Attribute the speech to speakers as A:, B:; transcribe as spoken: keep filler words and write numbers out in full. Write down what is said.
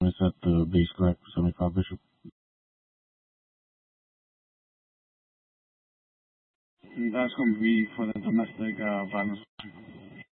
A: Can we set the base crack for seventy-five Bishop?
B: That's going to be for the domestic uh, violence.